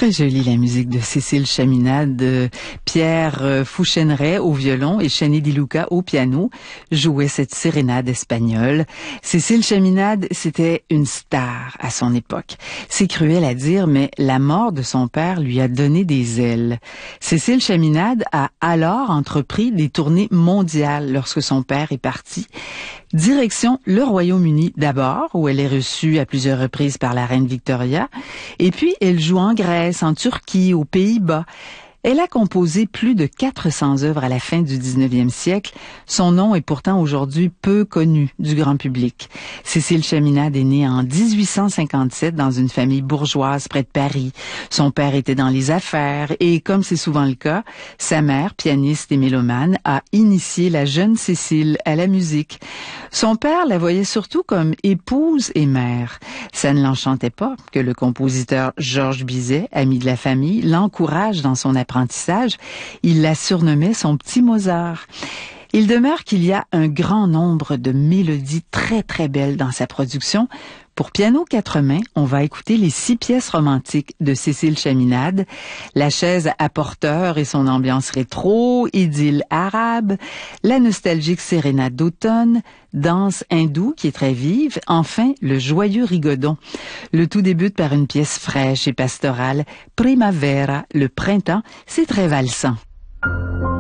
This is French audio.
Très jolie la musique de Cécile Chaminade. Pierre Fouchenray au violon et Chani Di Luca au piano jouaient cette sérénade espagnole. Cécile Chaminade, c'était une star à son époque. C'est cruel à dire, mais la mort de son père lui a donné des ailes. Cécile Chaminade a alors entrepris des tournées mondiales lorsque son père est parti. Direction le Royaume-Uni d'abord, où elle est reçue à plusieurs reprises par la reine Victoria, et puis elle joue en Grèce, en Turquie, aux Pays-Bas. Elle a composé plus de 400 œuvres à la fin du 19e siècle. Son nom est pourtant aujourd'hui peu connu du grand public. Cécile Chaminade est née en 1857 dans une famille bourgeoise près de Paris. Son père était dans les affaires et, comme c'est souvent le cas, sa mère, pianiste et mélomane, a initié la jeune Cécile à la musique. Son père la voyait surtout comme épouse et mère. Ça ne l'enchantait pas que le compositeur Georges Bizet, ami de la famille, l'encourage dans son apprentissage. Il la surnommait son petit Mozart. Il demeure qu'il y a un grand nombre de mélodies très très belles dans sa production. Pour piano 4 mains, on va écouter les 6 pièces romantiques de Cécile Chaminade, La chaise à porteur et son ambiance rétro, Idylle arabe, la nostalgique sérénade d'automne, Danse hindoue qui est très vive, enfin le joyeux rigodon. Le tout débute par une pièce fraîche et pastorale, Primavera, le printemps, c'est très valsant.